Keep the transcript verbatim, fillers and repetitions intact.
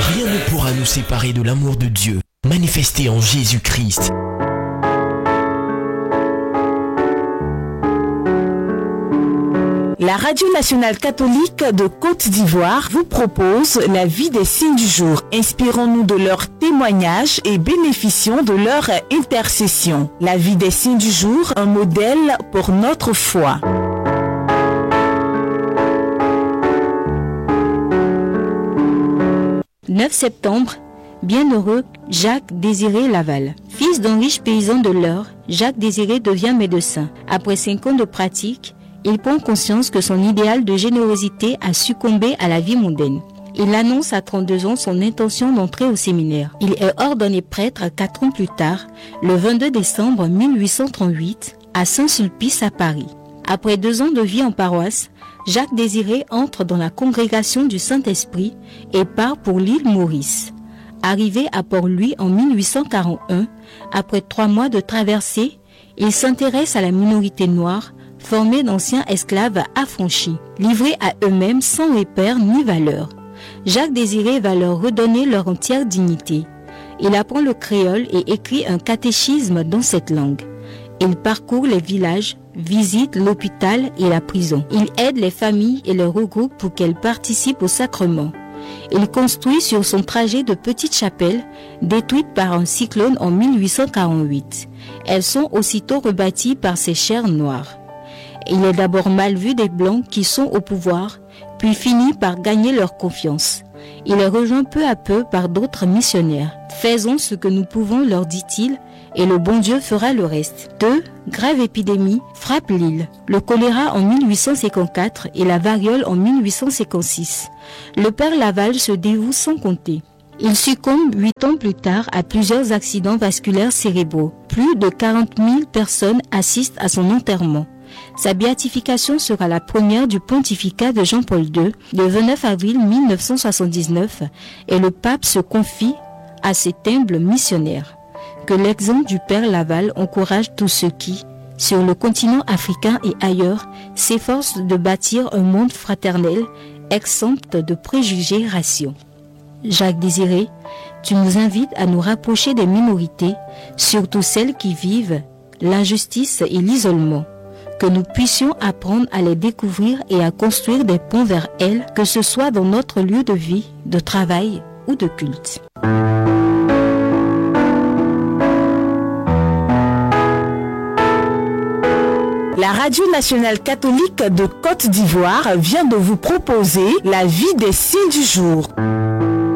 Rien ne pourra nous séparer de l'amour de Dieu, manifesté en Jésus-Christ. La Radio nationale catholique de Côte d'Ivoire vous propose la vie des saints du jour. Inspirons-nous de leurs témoignages et bénéficions de leur intercession. La vie des saints du jour, un modèle pour notre foi. neuf septembre, bienheureux Jacques-Désiré Laval. Fils d'un riche paysan de l'Eure, Jacques-Désiré devient médecin. Après cinq ans de pratique, il prend conscience que son idéal de générosité a succombé à la vie mondaine. Il annonce à trente-deux ans son intention d'entrer au séminaire. Il est ordonné prêtre quatre ans plus tard, le vingt-deux décembre mille huit cent trente-huit, à Saint-Sulpice à Paris. Après deux ans de vie en paroisse, Jacques-Désiré entre dans la congrégation du Saint-Esprit et part pour l'île Maurice. Arrivé à Port-Louis en mille huit cent quarante-et un, après trois mois de traversée, il s'intéresse à la minorité noire, formée d'anciens esclaves affranchis, livrés à eux-mêmes sans repère ni valeur. Jacques-Désiré va leur redonner leur entière dignité. Il apprend le créole et écrit un catéchisme dans cette langue. Il parcourt les villages, visite l'hôpital et la prison. Il aide les familles et les regroupe pour qu'elles participent au sacrement. Il construit sur son trajet de petites chapelles, détruites par un cyclone en mille huit cent quarante-huit. Elles sont aussitôt rebâties par ses chers noirs. Il est d'abord mal vu des Blancs qui sont au pouvoir, puis finit par gagner leur confiance. Il est rejoint peu à peu par d'autres missionnaires. « Faisons ce que nous pouvons, leur dit-il, et le bon Dieu fera le reste. » Deux graves épidémies frappent l'île. Le choléra en mille huit cent cinquante-quatre et la variole en mille huit cent cinquante-six. Le père Laval se dévoue sans compter. Il succombe huit ans plus tard à plusieurs accidents vasculaires cérébraux. Plus de quarante mille personnes assistent à son enterrement. Sa béatification sera la première du pontificat de Jean-Paul deux, le vingt-neuf avril mille neuf cent soixante-dix-neuf, et le pape se confie à cet humble missionnaire. Que l'exemple du père Laval encourage tous ceux qui, sur le continent africain et ailleurs, s'efforcent de bâtir un monde fraternel, exempt de préjugés raciaux. Jacques-Désiré, tu nous invites à nous rapprocher des minorités, surtout celles qui vivent l'injustice et l'isolement. Que nous puissions apprendre à les découvrir et à construire des ponts vers elles, que ce soit dans notre lieu de vie, de travail ou de culte. La Radio nationale catholique de Côte d'Ivoire vient de vous proposer la vie des saints du jour.